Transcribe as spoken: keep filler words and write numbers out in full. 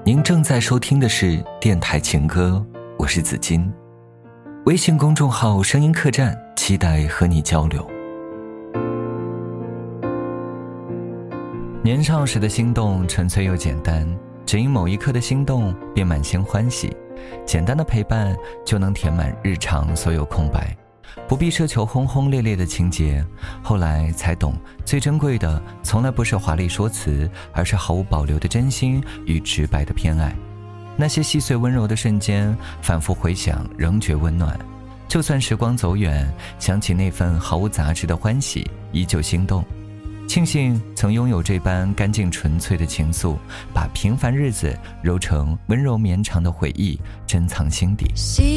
您正在收听的是电台情歌，我是子金。微信公众号声音客栈，期待和你交流。年少时的心动纯粹又简单，只因某一刻的心动便满心欢喜，简单的陪伴就能填满日常所有空白，不必奢求轰轰烈烈的情节。后来才懂，最珍贵的从来不是华丽说辞，而是毫无保留的真心与直白的偏爱。那些细碎温柔的瞬间，反复回想仍觉温暖。就算时光走远，想起那份毫无杂质的欢喜，依旧心动。庆幸曾拥有这般干净纯粹的情愫，把平凡日子揉成温柔绵长的回忆，珍藏心底。